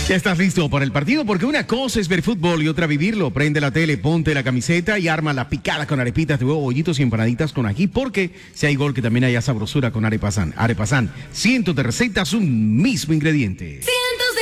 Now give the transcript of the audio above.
¿Ya estás listo para el partido? Porque una cosa es ver fútbol y otra vivirlo. Prende la tele, ponte la camiseta y arma la picada con arepitas de huevo, bollitos y empanaditas con ají. Porque si hay gol, que también haya sabrosura con Arepazán. Arepazán, cientos de recetas, un mismo ingrediente. Sí.